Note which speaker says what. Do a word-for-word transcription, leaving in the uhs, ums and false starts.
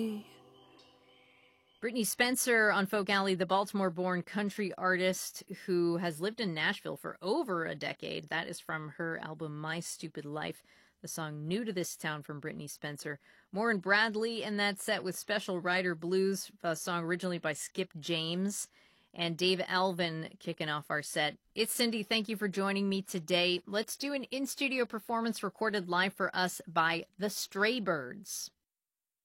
Speaker 1: Brittany Spencer on Folk Alley, the Baltimore-born country artist who has lived in Nashville for over a decade. That is from her album My Stupid Life, the song New to This Town from Brittany Spencer. Maureen Bradley in that set with Special Rider Blues, a song originally by Skip James. And Dave Alvin kicking off our set. It's Cindy. Thank you for joining me today. Let's do an in-studio performance recorded live for us by the Stray Birds.